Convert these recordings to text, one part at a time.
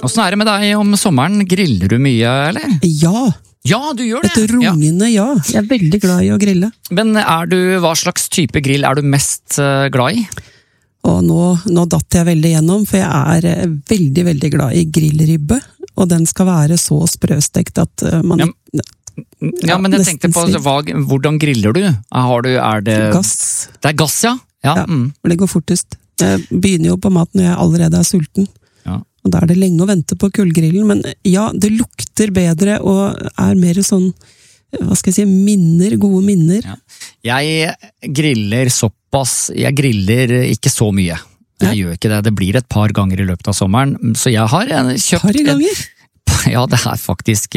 Hvordan er det med deg om sommeren? Griller du mye, eller? Ja, Ja, du gjør det! et rungende ja. Jeg er veldig glad i å grille. Men hva slags type grill er du mest glad i? Og nå datt jeg veldig gjennom, for jeg er veldig, veldig glad i grillribbe. Og den skal være så sprøstekt at man... Ja, men jeg tenkte på hvordan griller du? Er det... Gass. Det er gass, ja? Ja, det går fortest. Jeg begynner jo på mat når jeg allerede er sulten. Ja. Og da er det lenge å vente på kullgrillen, men ja, det lukter bedre og er mer sånn, hva skal jeg si, gode minner. Ja. Jeg griller såpass, jeg griller ikke så mye. Jeg gjør ikke det, det blir et par ganger i løpet av sommeren, så jeg har kjøpt... Par ganger? Ja, det er faktisk...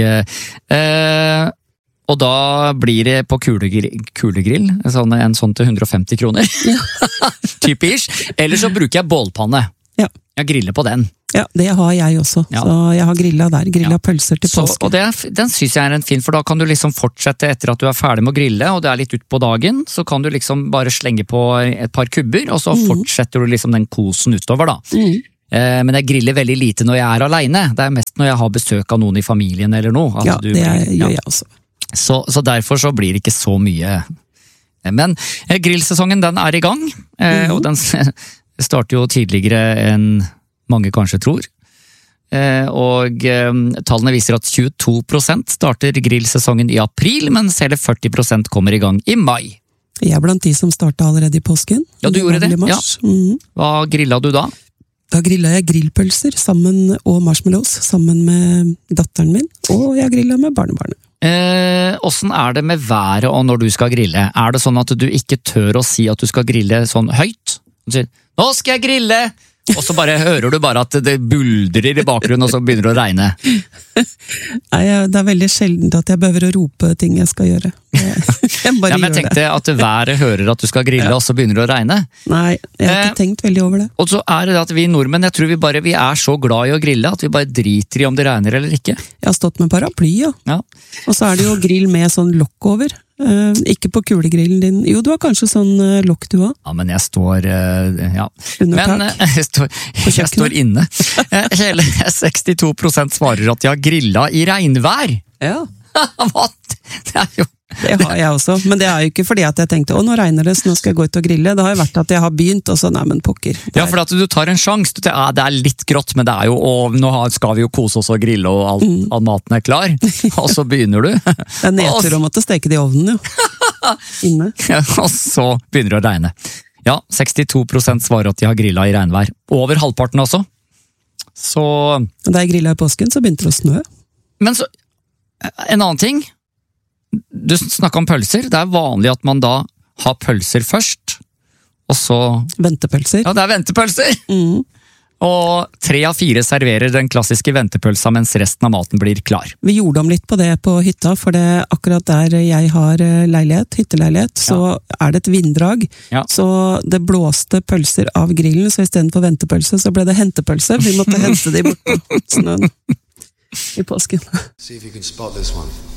og da blir det på kulegrill, en sånn til 150 kroner. Typisk. Eller så bruker jeg bålpanne. Ja. Jeg griller på den. Ja, det har jeg også. Ja. Så jeg har grillet der. Grillet pølser til påske. Og den synes jeg er en fin, for da kan du liksom fortsette etter at du er ferdig med å grille, og det er litt ut på dagen, så kan du liksom bare slenge på et par kubber, og så fortsetter du liksom den kosen utover da. Men jeg griller veldig lite når jeg er alene. Det er mest når jeg har besøk av noen i familien eller noe. Ja, det gjør jeg også. Så derfor så blir det ikke så mye. Men grillsesongen, den er i gang, og den starter jo tidligere enn mange kanskje tror. Og tallene viser at 22% starter grillsesongen i april, mens hele 40% kommer i gang i mai. Jeg er blant de som startet allerede i påsken. Ja, du gjorde det? Ja. Hva grillet du da? Da grillet jeg grillpølser og marshmallows sammen med datteren min, og jeg grillet med barnebarnet. Hvordan er det med været og når du skal grille? Er det sånn at du ikke tør å si at du skal grille sånn høyt? Du sier, nå skal jeg grille! Og så bare hører du bare at det buldrer i bakgrunnen, og så begynner det å regne. Nei, det er veldig sjeldent at jeg behøver å rope ting jeg skal gjøre. Jeg tenkte at været hører at du skal grille, og så begynner det å regne. Nei, jeg har ikke tenkt veldig over det. Og så er det at vi nordmenn, jeg tror vi er så glad i å grille, at vi bare driter i om det regner eller ikke. Jeg har stått med paraply, ja. Og så er det jo grill med sånn lokk over. Ikke på kulegrillen din. Jo, du har kanskje sånn lokk du har. Ja, men jeg står under tak. Jeg står inne. Hele 62% svarer at de har grillet i regnvær. Ja. Hva? Det er jo... Det har jeg også, men det er jo ikke fordi at jeg tenkte, nå regner det, så nå skal jeg gå ut og grille. Det har jo vært at jeg har begynt, og så, nei, men pokker. Ja, for at du tar en sjans. Det er litt grått, men det er jo, nå skal vi jo kose oss og grille, og all maten er klar. Og så begynner du. Det er nedtur å måtte steke det i ovnen, jo. Inne. Ja, og så begynner det å regne. Ja, 62% svarer at de har grillet i regnvær. Over halvparten også. Så... Da jeg grillet i påsken, så begynte det å snø. Men så, en annen ting... Du snakket om pølser. Det er vanlig at man da har pølser først, og så... Ventepølser. Ja, det er ventepølser! Og 3 av 4 serverer den klassiske ventepølsa, mens resten av maten blir klar. Vi gjorde om litt på det på hytta, for det akkurat der jeg har hytteleilighet, så er det et vinddrag. Ja. Så det blåste pølser av grillen, så i stedet for ventepølse, så ble det hentepølse. Vi måtte hente de bort på snøen i påsken. See if you can spot this one.